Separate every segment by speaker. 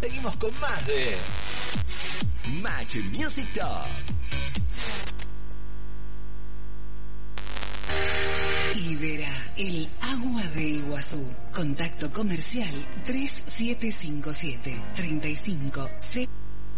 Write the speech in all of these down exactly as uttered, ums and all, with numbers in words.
Speaker 1: seguimos con más de Match Music Top.
Speaker 2: Ibera, el agua de Iguazú. Contacto comercial tres siete cinco siete, treinta y cinco C.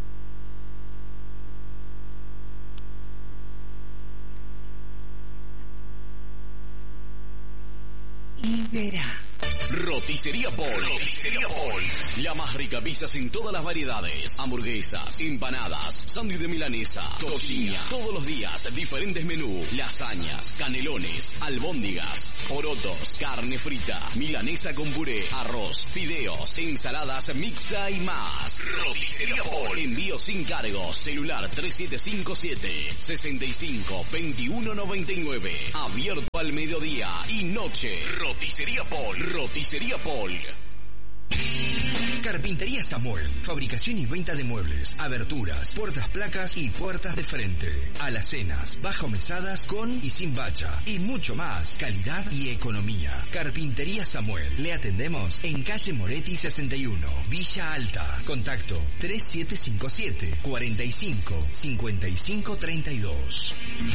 Speaker 2: Ibera.
Speaker 3: Roticería Paul. Roticería Paul. La más rica pizzas en todas las variedades. Hamburguesas, empanadas, sándwich de milanesa, cocina. Todos los días, diferentes menús. Lasañas, canelones, albóndigas, porotos, carne frita, milanesa con puré, arroz, fideos, ensaladas mixta y más. Roticería Paul. Envío sin cargo. Celular tres siete cinco siete, sesenta y cinco, veintiuno noventa y nueve. Abierto al mediodía y noche. Roticería Paul. Roticería Paul.
Speaker 4: Carpintería Samuel, fabricación y venta de muebles, aberturas, puertas placas y puertas de frente, alacenas, bajo mesadas con y sin bacha y mucho más, calidad y economía. Carpintería Samuel, le atendemos en calle Moretti sesenta y uno, Villa Alta. Contacto tres siete cinco siete, cuarenta y cinco, cincuenta y cinco treinta y dos.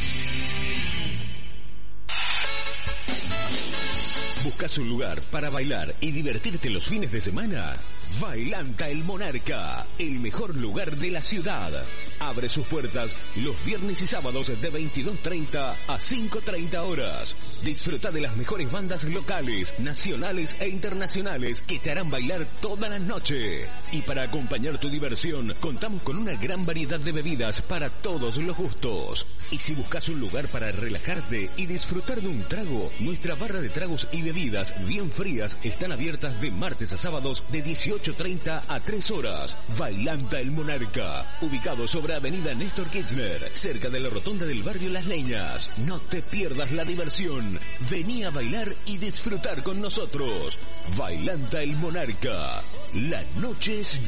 Speaker 5: ¿Buscas un lugar para bailar y divertirte los fines de semana? Bailanta El Monarca, el mejor lugar de la ciudad. Abre sus puertas los viernes y sábados de veintidós treinta a cinco treinta horas. Disfruta de las mejores bandas locales, nacionales e internacionales que te harán bailar toda la noche. Y para acompañar tu diversión, contamos con una gran variedad de bebidas para todos los gustos. Y si buscas un lugar para relajarte y disfrutar de un trago, nuestra barra de tragos y bebidas bien frías están abiertas de martes a sábados de dieciocho treinta a tres horas. Bailanta El Monarca, ubicado sobre Avenida Néstor Kirchner, cerca de la rotonda del barrio Las Leñas. No te pierdas la diversión. Vení a bailar y disfrutar con nosotros. Bailanta El Monarca. La noche es